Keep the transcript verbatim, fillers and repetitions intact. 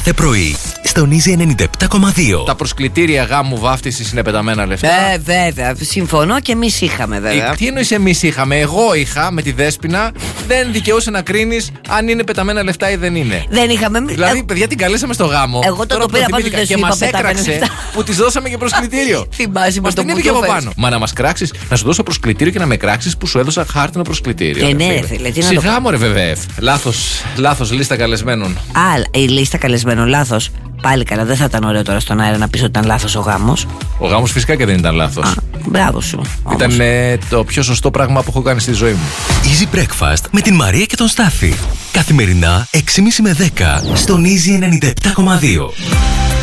κάθε πρωί, στον Easy ενενήντα επτά κόμμα δύο. Τα προσκλητήρια γάμου βάφτισης είναι πεταμένα λεφτά. Ε, βέβαια. Συμφωνώ και εμείς είχαμε, βέβαια. Ε, τι εννοείς εμείς είχαμε? Εγώ είχα με τη Δέσποινα. Δεν δικαιούσε να κρίνεις αν είναι πεταμένα λεφτά ή δεν είναι. Δεν είχαμε. Δηλαδή, ε... παιδιά, την καλέσαμε στο γάμο. Εγώ το, το πήρα πάντως δεν και μας έκραξε που της δώσαμε και προσκλητήριο. Θυμάσαι μας την είπε και από πάνω. Μα να μας κράξεις, να σου δώσω προσκλητήριο και να με κράξεις που σου έδωσα χάρτινο προσκλητήριο. Ε, ναι, φίλε. Σιγά μωρέ, βέβαια. Λάθος, λάθος λίστα καλεσμένων. Α, η λίστα καλεσμένων, λάθος. Πάλι καλά, δεν θα ήταν ωραίο τώρα στον αέρα να πεις ότι ήταν λάθος ο γάμος. Ο γάμος φυσικά και δεν ήταν λάθος. Α, μπράβο σου. Ήταν ε, το πιο σωστό πράγμα που έχω κάνει στη ζωή μου. Easy Breakfast με την Μαρία και τον Στάφη. Καθημερινά έξι και μισή με δέκα στον Easy ενενήντα επτά κόμμα δύο.